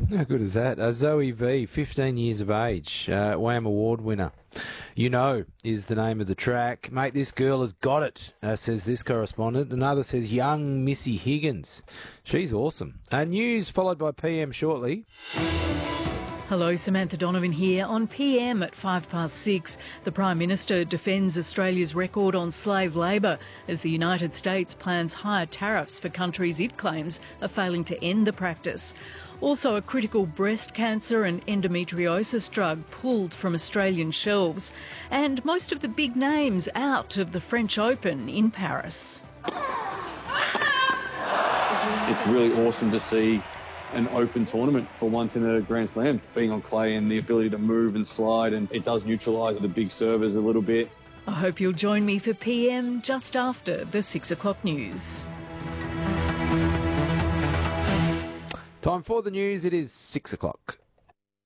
How good is that? Zoe V, 15 years of age, WAM Award winner. You Know is the name of the track. Mate, this girl has got it, says this correspondent. Another says young Missy Higgins. She's awesome. News followed by PM shortly. Hello, Samantha Donovan here. On PM at 6:05, the Prime Minister defends Australia's record on slave labour as the United States plans higher tariffs for countries it claims are failing to end the practice. Also, a critical breast cancer and endometriosis drug pulled from Australian shelves. And most of the big names out of the French Open in Paris. It's really awesome to see an open tournament for once in a Grand Slam, being on clay and the ability to move and slide, and it does neutralise the big servers a little bit. I hope you'll join me for PM just after the 6 o'clock news. Time for the news. It is 6 o'clock.